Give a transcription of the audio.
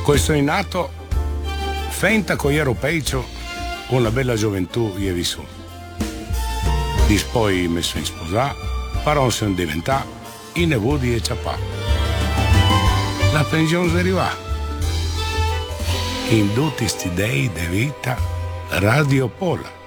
Questo è nato, fenta con europei, una bella gioventù io vissuto. Poi mi sono sposato, però sono diventato in evudi e ciapà. La pensione è arrivata. In tutti sti dei di vita, Radio Pola.